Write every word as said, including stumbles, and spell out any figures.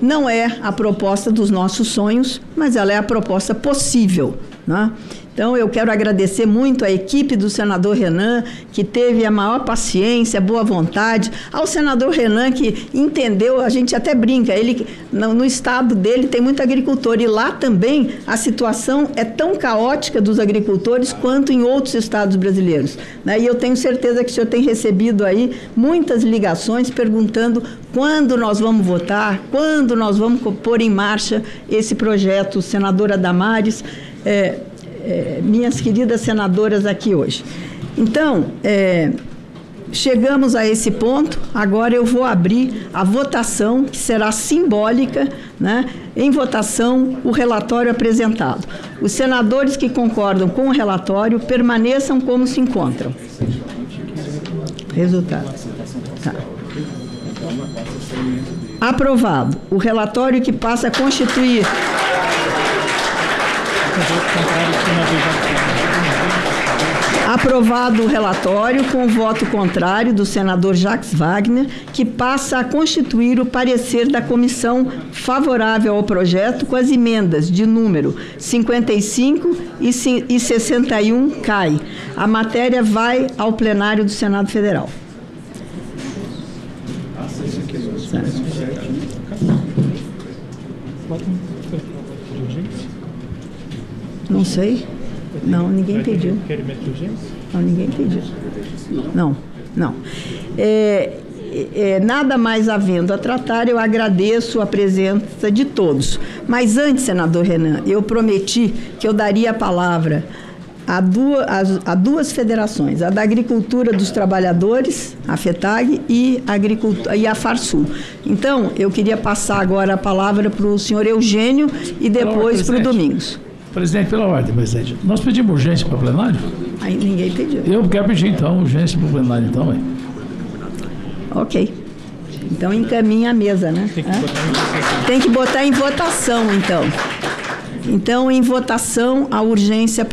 não é a proposta dos nossos sonhos, mas ela é a proposta possível, né? Então, eu quero agradecer muito à equipe do senador Renan, que teve a maior paciência, boa vontade, ao senador Renan, que entendeu, a gente até brinca, ele, no, no estado dele tem muito agricultor, e lá também a situação é tão caótica dos agricultores quanto em outros estados brasileiros, né? E eu tenho certeza que o senhor tem recebido aí muitas ligações perguntando quando nós vamos votar, quando nós vamos pôr em marcha esse projeto, senadora Damares, é, É, minhas queridas senadoras aqui hoje. Então, é, chegamos a esse ponto, agora eu vou abrir a votação, que será simbólica, né? Em votação, o relatório apresentado. Os senadores que concordam com o relatório permaneçam como se encontram. Resultado. Tá. Aprovado. O relatório que passa a constituir... Aprovado o relatório com o voto contrário do senador Jacques Wagner, que passa a constituir o parecer da comissão favorável ao projeto com as emendas de número cinquenta e cinco e sessenta e um cai. A matéria vai ao plenário do Senado Federal. Não sei. Não, ninguém pediu. Não, ninguém pediu. Não, não. É, é, nada mais havendo a tratar, eu agradeço a presença de todos. Mas antes, senador Renan, eu prometi que eu daria a palavra a duas, a, a duas federações, a da Agricultura dos Trabalhadores, a FETAG, e a, Agricultura, e a Farsul. Então, eu queria passar agora a palavra para o senhor Eugênio e depois para o Domingos. Presidente, pela ordem, presidente. Nós pedimos urgência para o plenário? Aí ninguém pediu. Eu quero pedir, então, urgência para o plenário, então, hein? Ok. Então, encaminha a mesa, né? Tem que, botar, Tem que botar em votação, então. Então, em votação, a urgência